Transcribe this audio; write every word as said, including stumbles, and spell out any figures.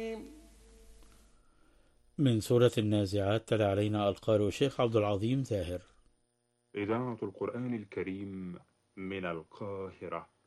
من سورة النازعات تلا علينا القارئ الشيخ عبد العظيم زاهر. إذاعة القرآن الكريم من القاهرة.